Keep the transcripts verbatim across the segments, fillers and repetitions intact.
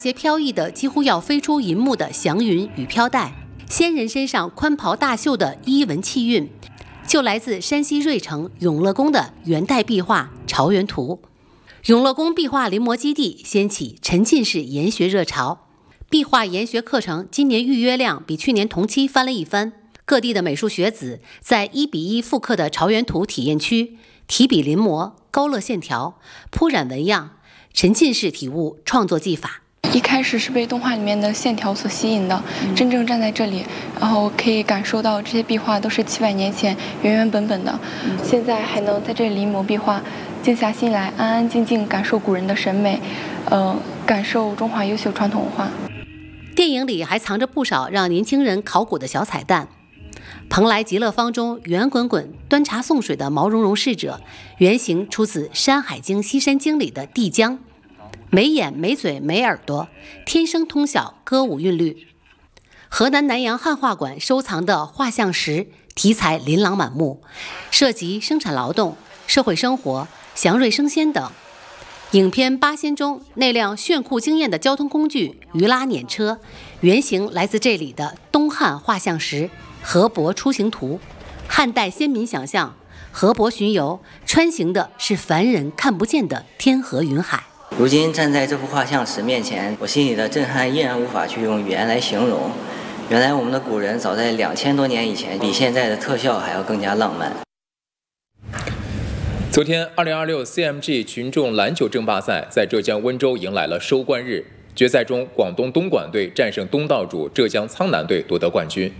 些飘逸的几乎要飞出银幕的祥云与飘带，仙人身上宽袍大袖的衣纹气韵，就来自山西芮城永乐宫的元代壁画《朝元图》。永乐宫壁画临摹基地掀起沉浸式研学热潮，壁画研学课程今年预约量比去年同期翻了一番。各地的美术学子在一比一复刻的《朝元图》体验区提笔临摹，勾勒线条，铺染纹样，沉浸式体悟创作技法。 一开始是被动画里面的线条所吸引的，真正站在这里，然后可以感受到这些壁画都是七百年前原原本本的，现在还能在这里临摹壁画，静下心来，安安静静感受古人的审美，呃，感受中华优秀传统文化。 电影里还藏着不少让年轻人考古的小彩蛋。蓬莱极乐坊中圆滚滚端茶送水的毛茸茸侍者，原型出自《山海经·西山经》里的帝江。没眼没嘴没耳朵，天生通晓歌舞韵律。河南南阳汉画馆收藏的画像石题材琳琅满目，涉及生产劳动、社会生活、祥瑞升仙等。影片《八仙》中那辆炫酷惊艳的交通工具鱼拉辇车，原型来自这里的东汉画像石河伯出行图。汉代先民想象河伯巡游，穿行的是凡人看不见的天河云海。 如今站在这幅画像石面前，我心里的震撼依然无法去用语言来形容。原来我们的古人早在两千多年以前，比现在的特效还要更加浪漫。 昨天，二零二六 C M G 群众篮球争霸赛在浙江温州迎来了收官日。决赛中，广东东莞队战胜东道主浙江苍南队夺得冠军。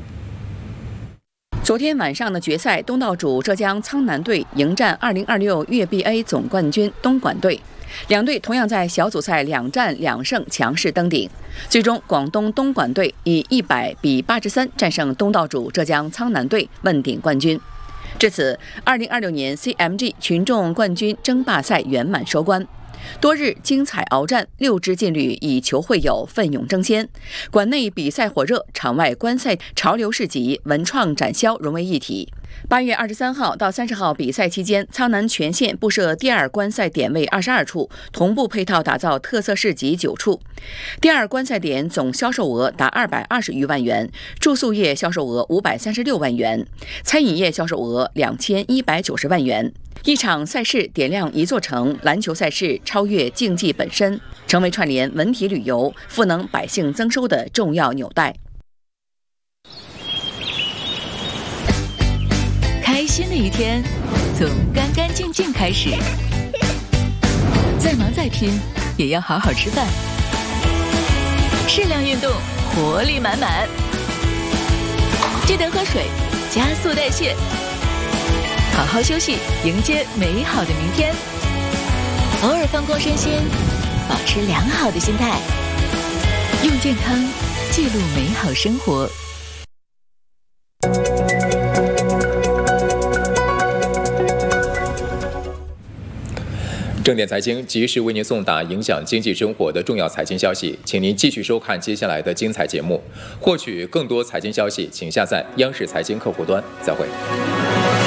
昨天晚上的决赛，东道主浙江苍南队迎战二零二六粤 B A 总冠军东莞队。两队同样在小组赛两战两胜，强势登顶。最终，广东东莞队以一百比八十三战胜东道主浙江苍南队，问鼎冠军。至此，二零二六年 C M G 群众冠军争霸赛圆满收官。多日精彩鏖战，六支劲旅以球会友，奋勇争先。馆内比赛火热，场外观赛潮流市集、文创展销融为一体。八月二十三号到三十号比赛期间，苍南全线布设第二观赛点位二十二处，同步配套打造特色市集九处。第二观赛点总销售额达二百二十余万元，住宿业销售额五百三十六万元，餐饮业销售额两千一百九十万元。一场赛事点亮一座城，篮球赛事超越竞技本身，成为串联文体旅游、赋能百姓增收的重要纽带。 开心的一天从干干净净开始，再忙再拼也要好好吃饭，适量运动，活力满满，记得喝水，加速代谢，好好休息，迎接美好的明天。偶尔放空身心，保持良好的心态，用健康记录美好生活。 正点财经及时为您送达影响经济生活的重要财经消息，请您继续收看接下来的精彩节目。获取更多财经消息，请下载央视财经客户端。再会。